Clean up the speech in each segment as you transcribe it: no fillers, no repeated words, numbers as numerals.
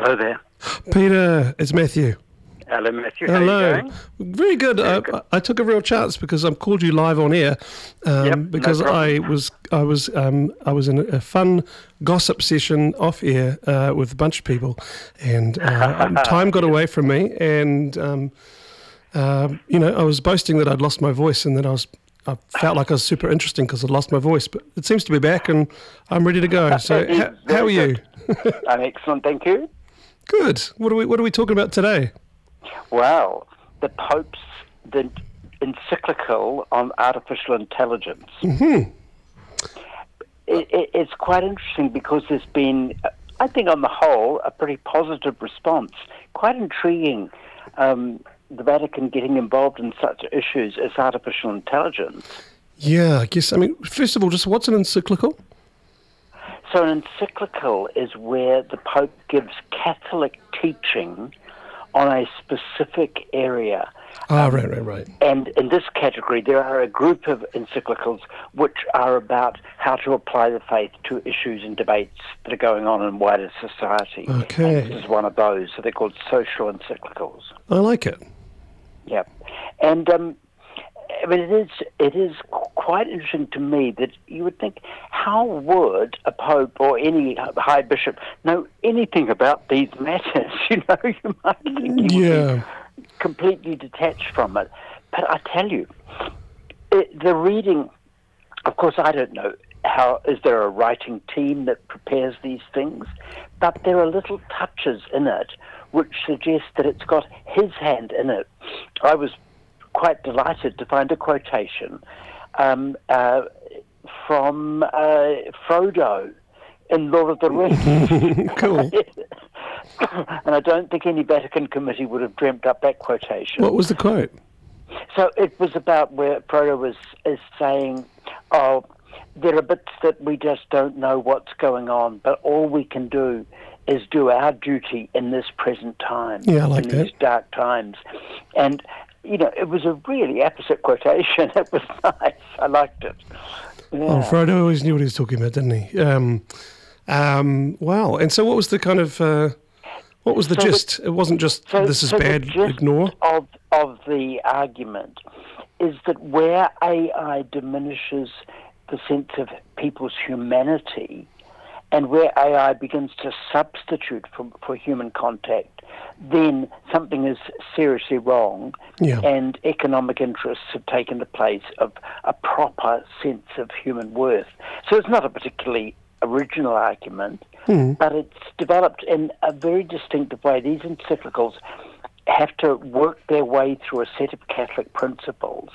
Hello there. Peter, it's Matthew. Hello, Matthew. Hello. How are you going? Very good. I took a real chance because I've called you live on air because no problem. I was in a fun gossip session off air with a bunch of people, and time got away from me, and I was boasting that I'd lost my voice and that I felt like I was super interesting because I'd lost my voice, but it seems to be back and I'm ready to go. So how are you? I'm excellent, thank you. Good. What are we talking about today? Well, the Pope's the encyclical on artificial intelligence. Mm-hmm. It's quite interesting because there's been, I think on the whole, a pretty positive response. Quite intriguing, the Vatican getting involved in such issues as artificial intelligence. Yeah, I guess. I mean, first of all, just what's an encyclical? So an encyclical is where the Pope gives Catholic teaching on a specific area. Right. And in this category, there are a group of encyclicals which are about how to apply the faith to issues and debates that are going on in wider society. Okay. And this is one of those. So they're called social encyclicals. I like it. Yeah. And I mean, it is quite interesting to me that you would think, how would a pope or any high bishop know anything about these matters? You might think he would be completely detached from it. But I tell you, the reading, of course, I don't know is there a writing team that prepares these things, but there are little touches in it which suggest that it's got his hand in it. I was quite delighted to find a quotation from Frodo in Lord of the Rings. Cool. And I don't think any Vatican committee would have dreamt up that quotation. What was the quote? So it was about where Frodo is saying, there are bits that we just don't know what's going on, but all we can do is do our duty in this present time, yeah, I like in that. these dark times. And it was a really apposite quotation. It was nice. I liked it. Yeah. Oh, Frodo always knew what he was talking about, didn't he? Wow. And so what was the kind of, what was the gist? It wasn't just, this is bad, the gist ignore? of the argument is that where AI diminishes the sense of people's humanity and where AI begins to substitute for human contact, then something is seriously wrong, and economic interests have taken the place of a proper sense of human worth. So it's not a particularly original argument, but it's developed in a very distinctive way. These encyclicals have to work their way through a set of Catholic principles,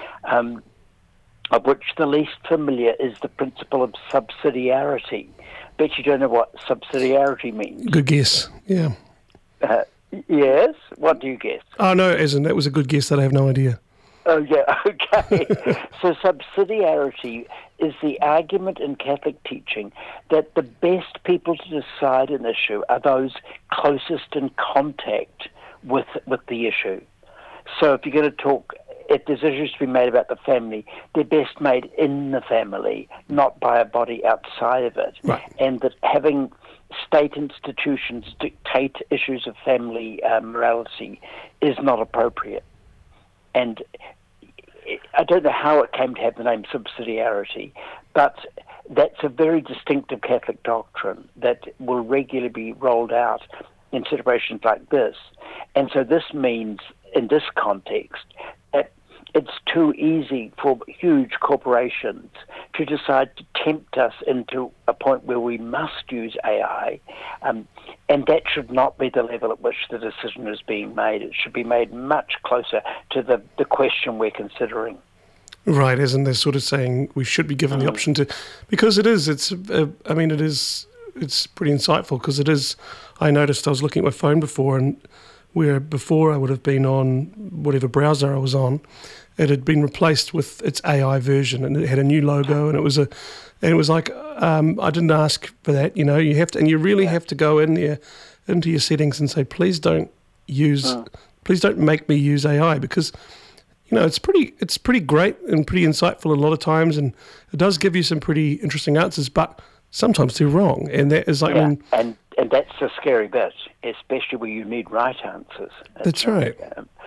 of which the least familiar is the principle of subsidiarity. Bet you don't know what subsidiarity means. Good guess, yeah. Yes? What do you guess? Oh, no, as in that was a good guess that I have no idea. Oh, yeah, okay. So subsidiarity is the argument in Catholic teaching that the best people to decide an issue are those closest in contact with the issue. So if you're going to talk, if there's issues to be made about the family, they're best made in the family, not by a body outside of it. Right. And that having state institutions dictate issues of family morality is not appropriate. And I don't know how it came to have the name subsidiarity, but that's a very distinctive Catholic doctrine that will regularly be rolled out in situations like this. And so this means, in this context, that it's too easy for huge corporations to decide to tempt us into a point where we must use AI, and that should not be the level at which the decision is being made. It should be made much closer to the question we're considering. Right, isn't there sort of saying we should be given the option to, because it's pretty insightful because it is, I noticed I was looking at my phone before and where before I would have been on whatever browser I was on, it had been replaced with its AI version and it had a new logo and it was like, I didn't ask for that, you have to, and you really have to go in there into your settings and say, please don't make me use AI because, it's pretty great and pretty insightful a lot of times and it does give you some pretty interesting answers, but sometimes they're wrong. And that is like, and And that's the scary bit, especially where you need right answers. That's right.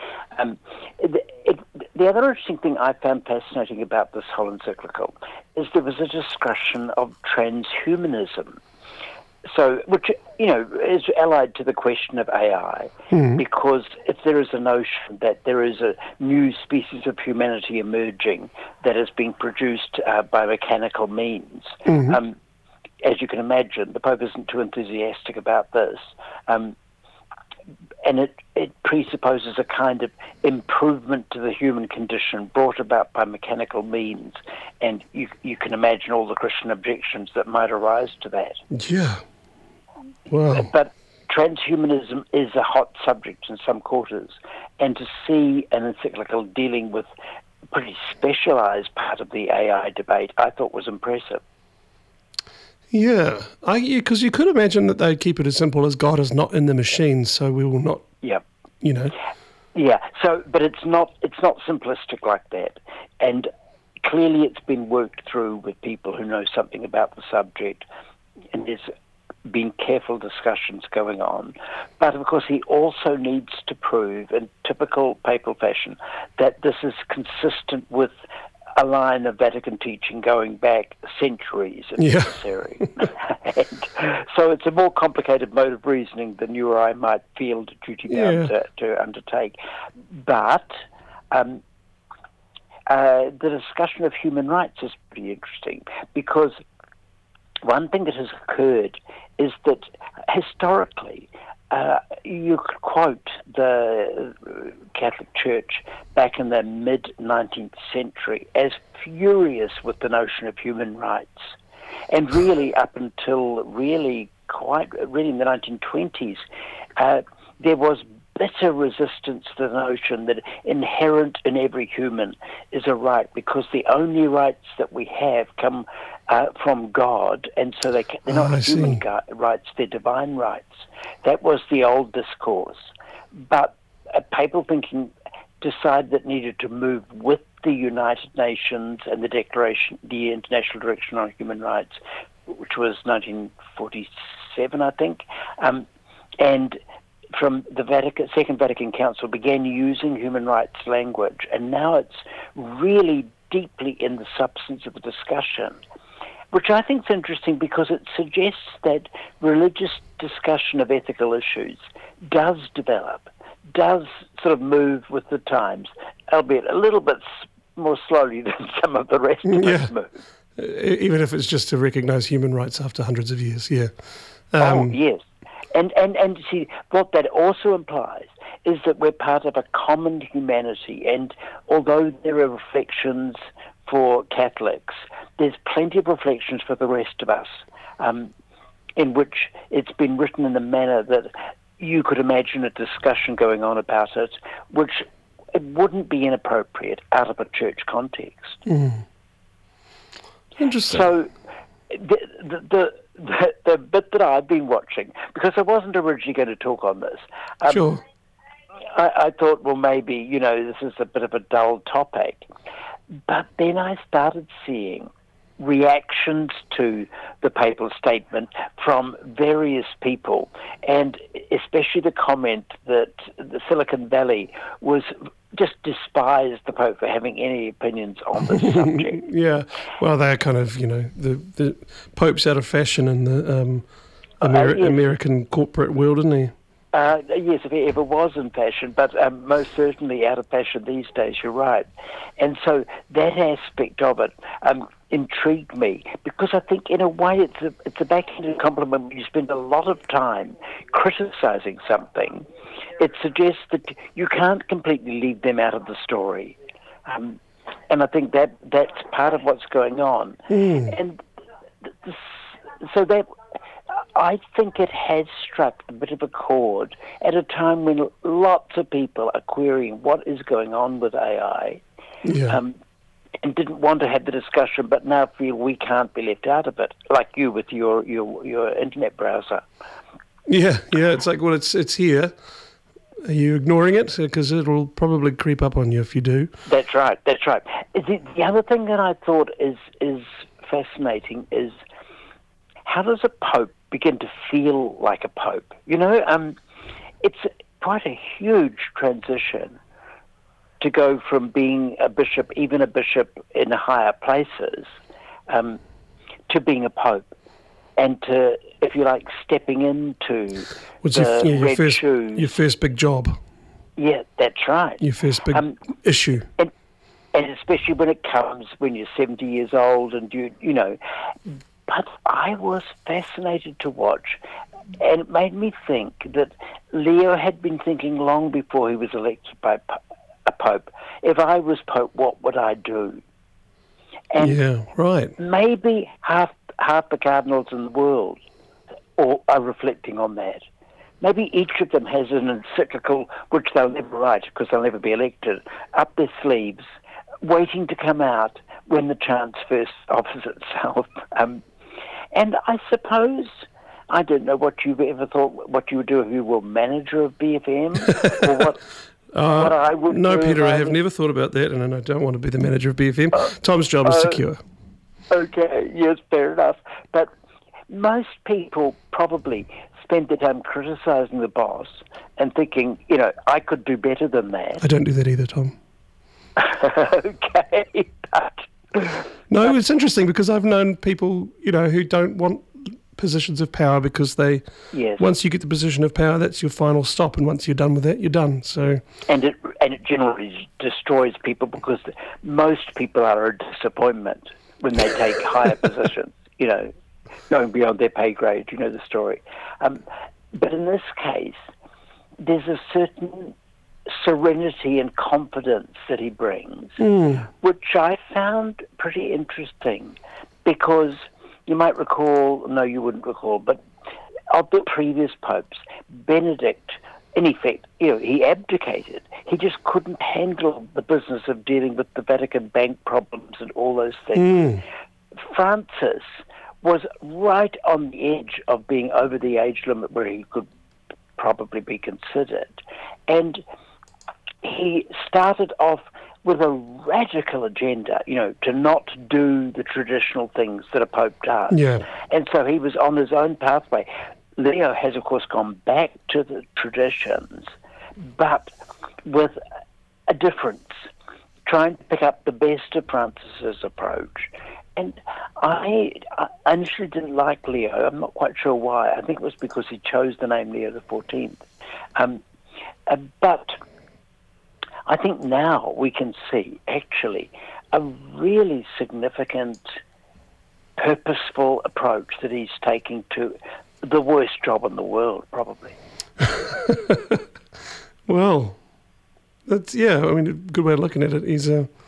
The other interesting thing I found fascinating about this whole encyclical is there was a discussion of transhumanism. So, which, is allied to the question of AI, because if there is a notion that there is a new species of humanity emerging that is being produced by mechanical means, as you can imagine, the Pope isn't too enthusiastic about this. And it presupposes a kind of improvement to the human condition brought about by mechanical means. And you can imagine all the Christian objections that might arise to that. Yeah. Wow. But transhumanism is a hot subject in some quarters. And to see an encyclical dealing with a pretty specialised part of the AI debate, I thought was impressive. Yeah, because you could imagine that they'd keep it as simple as God is not in the machine, so we will not. Yeah. Yeah. So, but it's not simplistic like that, and clearly it's been worked through with people who know something about the subject, and there's been careful discussions going on. But of course, he also needs to prove, in typical papal fashion, that this is consistent with a line of Vatican teaching going back centuries if necessary. And so it's a more complicated mode of reasoning than you or I might feel duty bound to undertake. But the discussion of human rights is pretty interesting, because one thing that has occurred is that historically, you could quote the Catholic Church back in the mid-19th century as furious with the notion of human rights. And really up until really in the 1920s, there was bitter resistance to the notion that inherent in every human is a right, because the only rights that we have come from God, and so they're not human rights, they're divine rights. That was the old discourse. But papal thinking decided that it needed to move with the United Nations and the International Declaration on Human Rights, which was 1947, I think, and from the Second Vatican Council began using human rights language, and now it's really deeply in the substance of the discussion, which I think is interesting because it suggests that religious discussion of ethical issues does develop, does sort of move with the times, albeit a little bit more slowly than some of the rest of us move. Even if it's just to recognise human rights after hundreds of years, yes. And see, what that also implies is that we're part of a common humanity, and although there are reflections for Catholics, there's plenty of reflections for the rest of us, in which it's been written in a manner that you could imagine a discussion going on about it, which it wouldn't be inappropriate out of a church context. Interesting. So the bit that I've been watching, because I wasn't originally going to talk on this, sure. I thought, well, maybe, this is a bit of a dull topic. But then I started seeing reactions to the papal statement from various people, and especially the comment that the Silicon Valley was just despised the Pope for having any opinions on this subject. Yeah, well, they're kind of, the Pope's out of fashion in the American corporate world, isn't he? Yes, if he ever was in fashion, but most certainly out of fashion these days, you're right. And so that aspect of it intrigued me, because I think in a way it's a backhanded compliment when you spend a lot of time criticising something. It suggests that you can't completely leave them out of the story. And I think that's part of what's going on. And so that I think it has struck a bit of a chord at a time when lots of people are querying what is going on with AI, and didn't want to have the discussion, but now feel we can't be left out of it, like you with your internet browser. Yeah, it's like, well, it's here. Are you ignoring it? Because it'll probably creep up on you if you do. That's right. The other thing that I thought is fascinating is how does a pope begin to feel like a pope? It's quite a huge transition to go from being a bishop, even a bishop in higher places, to being a pope, and to, if you like, stepping into your first big job. Yeah, that's right. Your first big issue. And especially when it comes when you're 70 years old and you know. But I was fascinated to watch, and it made me think that Leo had been thinking long before he was elected by a pope, if I was pope, what would I do? And yeah, right. Maybe half the cardinals in the world are reflecting on that. Maybe each of them has an encyclical, which they'll never write because they'll never be elected, up their sleeves, waiting to come out when the chance first offers itself. And I suppose, I don't know what you've ever thought, what you would do if you were manager of BFM, or what I would do. No, Peter, I have never thought about that, and I don't want to be the manager of BFM. Tom's job is secure. Okay, yes, fair enough. But most people probably spend their time criticising the boss and thinking, I could do better than that. I don't do that either, Tom. Okay, No, it's interesting because I've known people, who don't want positions of power because once you get the position of power, that's your final stop, and once you're done with that, you're done. So, and it generally destroys people because most people are a disappointment when they take higher positions, going beyond their pay grade. You know the story. But in this case, there's a certain serenity and confidence that he brings, which I found pretty interesting, because you might recall, no, you wouldn't recall, but of the previous popes, Benedict, in effect, he abdicated. He just couldn't handle the business of dealing with the Vatican bank problems and all those things. Francis was right on the edge of being over the age limit where he could probably be considered. And he started off with a radical agenda, to not do the traditional things that a pope does. Yeah. And so he was on his own pathway. Leo has, of course, gone back to the traditions, but with a difference, trying to pick up the best of Francis's approach. And I initially didn't like Leo. I'm not quite sure why. I think it was because he chose the name Leo the 14th. But I think now we can see, actually, a really significant, purposeful approach that he's taking to the worst job in the world, probably. Well, that's, a good way of looking at it. He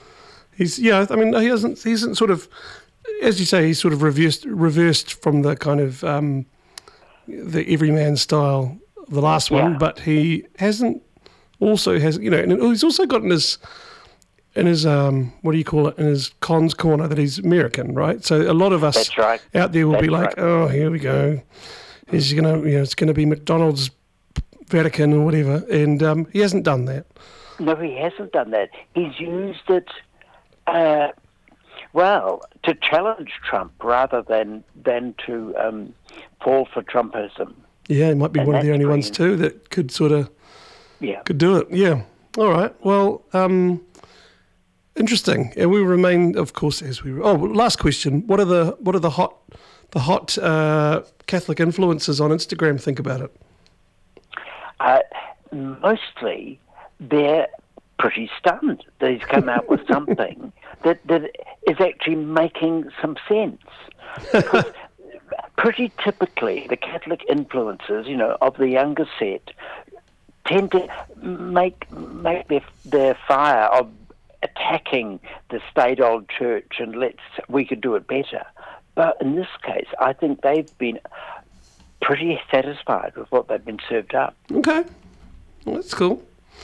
hasn't sort of, as you say, he's sort of reversed from the kind of the everyman style of the last one, but he hasn't. Also has, and he's also got in his what do you call it, in his cons corner that he's American, right? So a lot of us out there will be like, oh, here we go. He's it's gonna be McDonald's Vatican or whatever, and he hasn't done that. No, he hasn't done that. He's used it, to challenge Trump rather than to fall for Trumpism. Yeah, he might be one of the only ones too that could sort of. Yeah. Could do it, yeah. All right, well, interesting. And we remain, of course, last question. What are the hot Catholic influencers on Instagram think about it? Mostly, they're pretty stunned that he's come out with something that is actually making some sense. Because pretty typically, the Catholic influencers, of the younger set, tend to make their fire of attacking the state-old church and we could do it better. But in this case, I think they've been pretty satisfied with what they've been served up. Okay. Well, that's cool.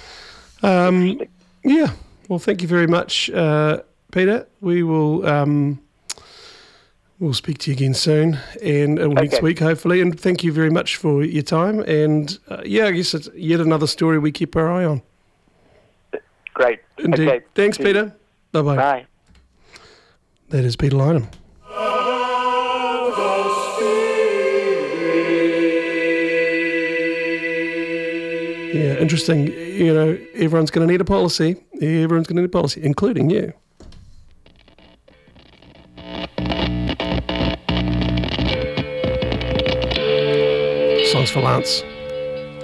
Yeah. Well, thank you very much, Peter. We will... We'll speak to you again soon, and next week, hopefully. And thank you very much for your time. And, I guess it's yet another story we keep our eye on. Great. Indeed. Okay. Thanks, Peter. Bye-bye. Bye. That is Peter Lynham. Yeah, interesting. You know, everyone's going to need a policy. Everyone's going to need a policy, including you. Songs for Lance.